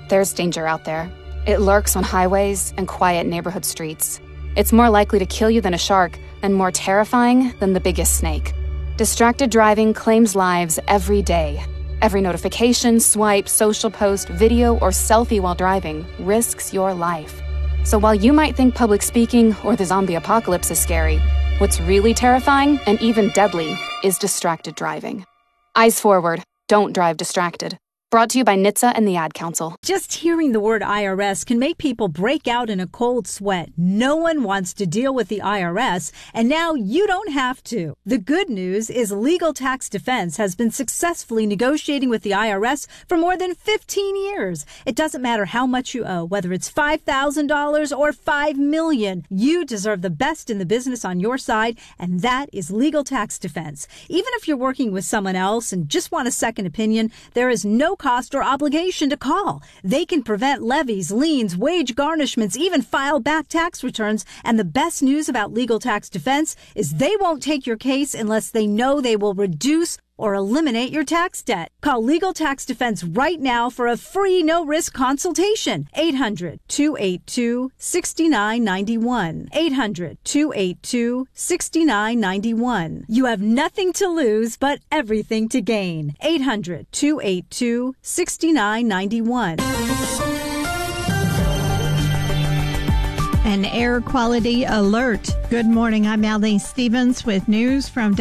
There's danger out there. It lurks on highways and quiet neighborhood streets. It's more likely to kill you than a shark and more terrifying than the biggest snake. Distracted driving claims lives every day. Every notification, swipe, social post, video, or selfie while driving risks your life. So while you might think public speaking or the zombie apocalypse is scary, what's really terrifying and even deadly is distracted driving. Eyes forward. Don't drive distracted. Brought to you by NHTSA and the Ad Council. Just hearing the word IRS can make people break out in a cold sweat. No one wants to deal with the IRS, and now you don't have to. The good news is Legal Tax Defense has been successfully negotiating with the IRS for more than 15 years. It doesn't matter how much you owe, whether it's $5,000 or $5 million. You deserve the best in the business on your side, and that is Legal Tax Defense. Even if you're working with someone else and just want a second opinion, there is no cost or obligation to call. They can prevent levies, liens, wage garnishments, even file back tax returns. And the best news about Legal Tax Defense is they won't take your case unless they know they will reduce or eliminate your tax debt. Call Legal Tax Defense right now for a free no-risk consultation. 800-282-6991. 800-282-6991. You have nothing to lose but everything to gain. 800-282-6991. An air quality alert. Good morning. I'm Allie Stevens with news from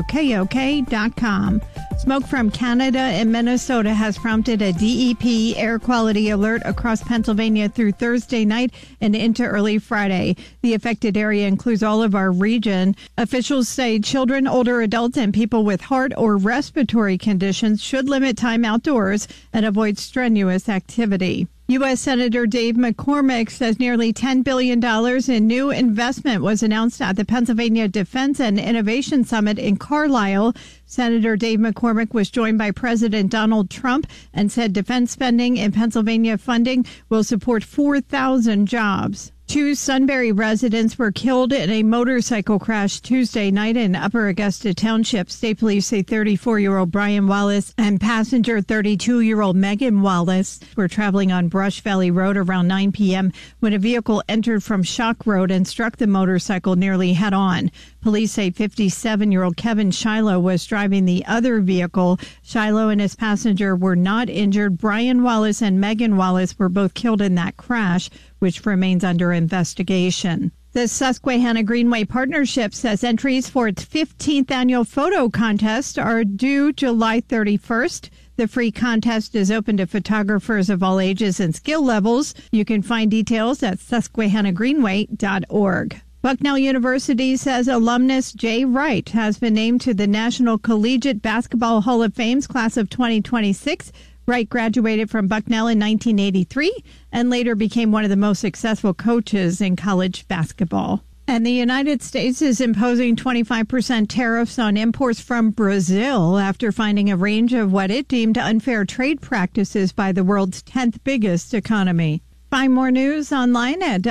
WKOK.com. Smoke from Canada and Minnesota has prompted a DEP air quality alert across Pennsylvania through Thursday night and into early Friday. The affected area includes all of our region. Officials say children, older adults, and people with heart or respiratory conditions should limit time outdoors and avoid strenuous activity. U.S. Senator Dave McCormick says nearly $10 billion in new investment was announced at the Pennsylvania Defense and Innovation Summit in Carlisle. Senator Dave McCormick was joined by President Donald Trump and said defense spending in Pennsylvania funding will support 4,000 jobs. Two Sunbury residents were killed in a motorcycle crash Tuesday night in Upper Augusta Township. State police say 34-year-old Brian Wallace and passenger 32-year-old Megan Wallace were traveling on Brush Valley Road around 9 p.m. when a vehicle entered from Shock Road and struck the motorcycle nearly head-on. Police say 57-year-old Kevin Shiloh was driving the other vehicle. Shiloh and his passenger were not injured. Brian Wallace and Megan Wallace were both killed in that crash, which remains under investigation. The Susquehanna Greenway Partnership says entries for its 15th annual photo contest are due July 31st. The free contest is open to photographers of all ages and skill levels. You can find details at susquehannagreenway.org. Bucknell University says alumnus Jay Wright has been named to the National Collegiate Basketball Hall of Fame's class of 2026. Wright graduated from Bucknell in 1983 and later became one of the most successful coaches in college basketball. And the United States is imposing 25% tariffs on imports from Brazil after finding a range of what it deemed unfair trade practices by the world's 10th biggest economy. Find more news online at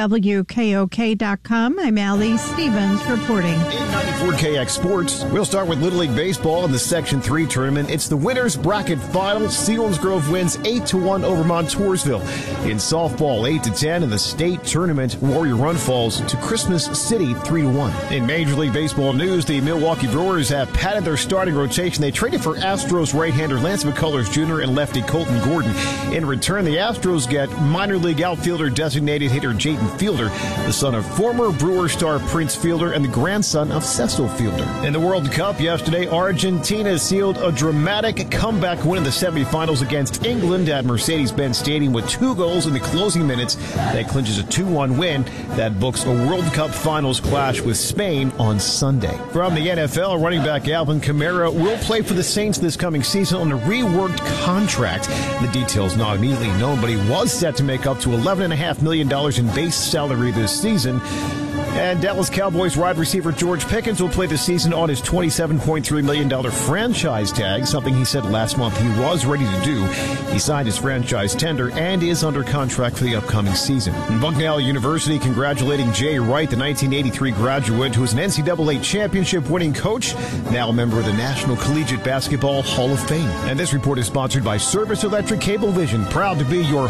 WKOK.com. I'm Allie Stevens reporting. In 94KX Sports, we'll start with Little League Baseball in the Section 3 tournament. It's the winners bracket final. Selinsgrove wins 8-1 over Montoursville. In softball, 8-10 in the state tournament. Warrior Run falls to Christmas City 3-1. In Major League Baseball news, the Milwaukee Brewers have padded their starting rotation. They traded for Astros right-hander Lance McCullers Jr. and lefty Colton Gordon. In return, the Astros get minor league outfielder designated hitter Jayden Fielder, the son of former Brewer star Prince Fielder and the grandson of Cecil Fielder. In the World Cup yesterday, Argentina sealed a dramatic comeback win in the semifinals against England at Mercedes-Benz Stadium with 2 goals in the closing minutes. That clinches a 2-1 win that books a World Cup finals clash with Spain on Sunday. From the NFL, running back Alvin Kamara will play for the Saints this coming season on a reworked contract. The details not immediately known, but he was set to make up to $11.5 million in base salary this season. And Dallas Cowboys wide receiver George Pickens will play the season on his $27.3 million franchise tag, something he said last month he was ready to do. He signed his franchise tender and is under contract for the upcoming season. And Bucknell University congratulating Jay Wright, the 1983 graduate who is an NCAA championship-winning coach, now a member of the National Collegiate Basketball Hall of Fame. And this report is sponsored by Service Electric Cablevision, proud to be your